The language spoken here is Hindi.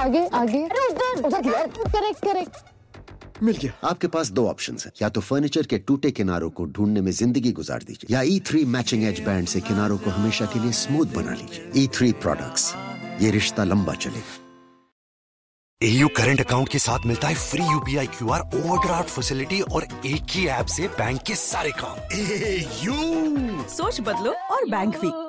आगे आगे, अरे उधर उधर, करेक्ट करेक्ट। मिल गया। आपके पास दो ऑप्शंस हैं, या तो फर्नीचर के टूटे किनारों को ढूंढने में जिंदगी गुजार दीजिए, या E3 मैचिंग एज बैंड से किनारों को हमेशा के लिए स्मूथ बना लीजिए। E3 प्रोडक्ट्स, ये रिश्ता लंबा चलेगा। AU करंट अकाउंट के साथ मिलता है free UPI QR overdraft facility और एक ही ऐप से बैंक के सारे काम। AU सोच बदलो और बैंक भी।